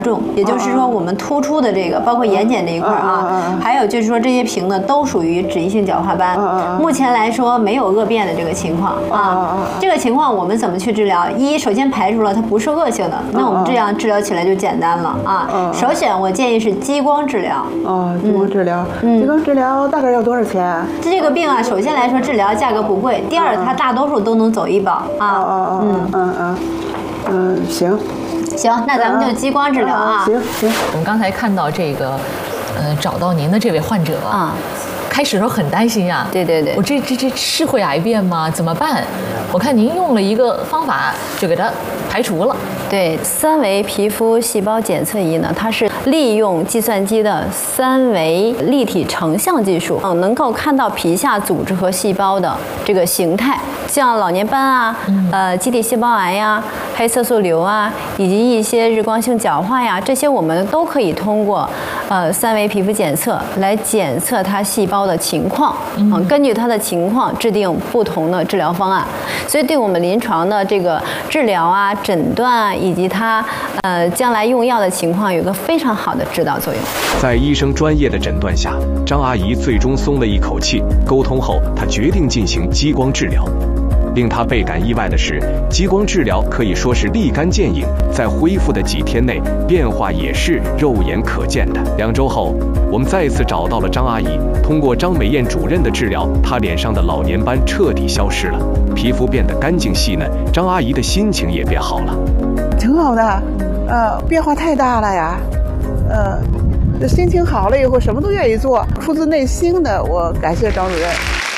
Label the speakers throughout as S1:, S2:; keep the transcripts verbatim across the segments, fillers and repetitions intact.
S1: 重，也就是说我们突出的这个，包括眼睑这一块啊，还有就是说这些屏呢，都属于脂溢性角化斑。目前来说没有恶变的这个情况啊。这个情况我们怎么去治疗？一，首先排除了它不是恶性的，那我们这样治疗起来就简单了啊。首选我建议是激光治疗。
S2: 哦，激光治疗，激光治疗大概要多少钱啊？
S1: 这个病啊，首先来说治疗价格不贵，第二它大多数都能走医保啊。
S2: 嗯嗯嗯嗯，行。
S1: 行，那咱们就激光治疗啊。
S2: 行行。
S3: 我们刚才看到这个，呃，找到您的这位患者啊，开始的时候很担心啊。
S1: 对对对。
S3: 我这这这是会癌变吗？怎么办？我看您用了一个方法，就给它排除了。
S1: 对，三维皮肤细胞检测仪呢，它是利用计算机的三维立体成像技术，嗯，能够看到皮下组织和细胞的这个形态，像老年斑啊，呃，基底细胞癌呀、黑色素瘤啊，以及一些日光性角化呀，这些我们都可以通过呃三维皮肤检测来检测它细胞的情况，嗯，根据它的情况制定不同的治疗方案，所以对我们临床的这个治疗啊、诊断啊，以及它呃将来用药的情况，有一个非常好的指导作用。
S4: 在医生专业的诊断下，张阿姨最终松了一口气。沟通后，她决定进行激光治疗。令她倍感意外的是，激光治疗可以说是立竿见影，在恢复的几天内，变化也是肉眼可见的。两周后，我们再次找到了张阿姨。通过张美燕主任的治疗，她脸上的老年斑彻底消失了，皮肤变得干净细嫩，张阿姨的心情也变好了。
S2: 挺好的，呃，变化太大了呀，呃，这心情好了以后，什么都愿意做，出自内心的，我感谢张主任。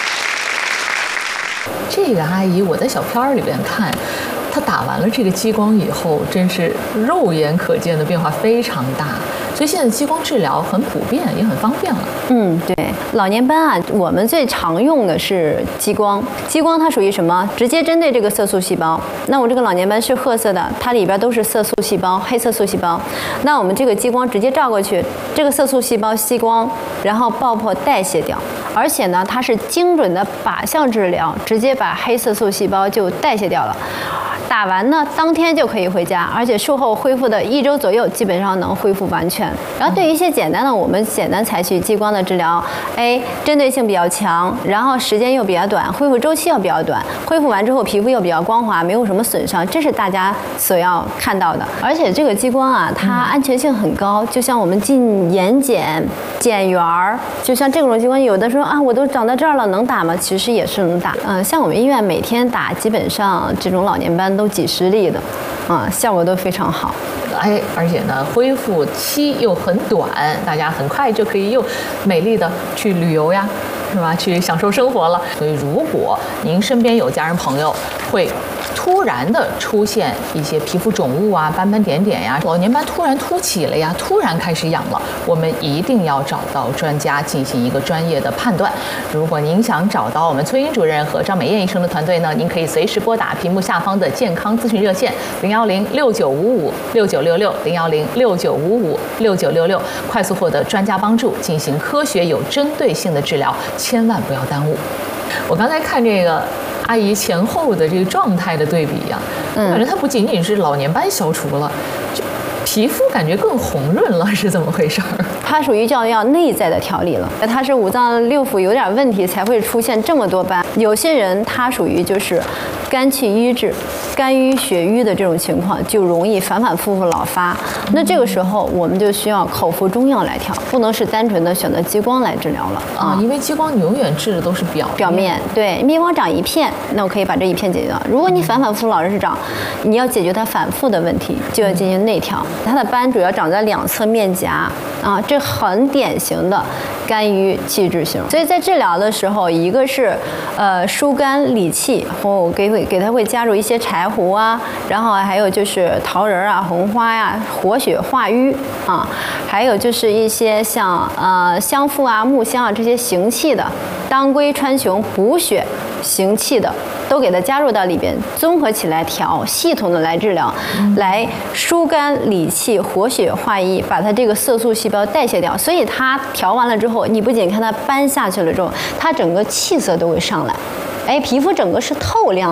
S3: 这个阿姨，我在小片儿里边看，她打完了这个激光以后，真是肉眼可见的变化非常大。所以现在激光治疗很普遍，也很方便了。
S1: 嗯，对，老年斑啊，我们最常用的是激光。激光它属于什么？直接针对这个色素细胞。那我这个老年斑是褐色的，它里边都是色素细胞、黑色素细胞。那我们这个激光直接照过去，这个色素细胞吸光，然后爆破代谢掉。而且呢，它是精准的靶向治疗，直接把黑色素细胞就代谢掉了。打完呢，当天就可以回家，而且术后恢复的一周左右，基本上能恢复完全。然后对于一些简单的，我们简单采取激光的治疗，哎，针对性比较强，然后时间又比较短，恢复周期又比较短，恢复完之后皮肤又比较光滑，没有什么损伤，这是大家所要看到的。而且这个激光啊，它安全性很高，就像我们进眼睑、睑缘儿，就像这种激光，有的时候啊，我都长到这儿了，能打吗？其实也是能打。嗯、呃，像我们医院每天打，基本上这种老年斑都几十例的，啊、嗯，效果都非常好。
S3: 哎，而且呢，恢复期又很短，大家很快就可以又美丽的去旅游呀，是吧？去享受生活了。所以，如果您身边有家人朋友会突然的出现一些皮肤肿物啊、斑斑点点呀，老年斑突然凸起了呀，突然开始痒了，我们一定要找到专家进行一个专业的判断。如果您想找到我们崔英主任和张美燕医生的团队呢，您可以随时拨打屏幕下方的健康咨询热线零幺零六九五五六九六六零幺零六九五五六九六六，快速获得专家帮助，进行科学有针对性的治疗，千万不要耽误。我刚才看这个阿姨前后的这个状态的对比呀、啊，我感觉她不仅仅是老年斑消除了，就皮肤感觉更红润了，是怎么回事儿？
S1: 它属于叫要内在的调理了，它是五脏六腑有点问题才会出现这么多斑。有些人他属于就是肝气瘀滞、肝郁血瘀的这种情况，就容易反反复复老发。那这个时候我们就需要口服中药来调，不能是单纯的选择激光来治疗了
S3: 啊。因为激光你永远治的都是表面
S1: 表面，对，激光长一片，那我可以把这一片解决掉。如果你反反复复老是长，你要解决它反复的问题，就要进行内调。它的斑主要长在两侧面颊啊，这很典型的肝郁气滞型。所以在治疗的时候，一个是呃疏肝理气，或给给它会加入一些柴胡啊，然后还有就是桃仁啊、红花呀、啊，活血化瘀啊，还有就是一些像呃香附啊、木香啊这些行气的，当归、川芎补血行气的，都给它加入到里边，综合起来调，系统的来治疗，嗯、来疏肝理气、活血化瘀，把它这个色素细胞代谢掉。所以它调完了之后，你不仅看它斑下去了之后，它整个气色都会上来，哎，皮肤整个是透亮的。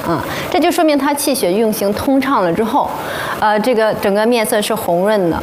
S1: 啊，这就说明他气血运行通畅了之后，呃，这个整个面色是红润的，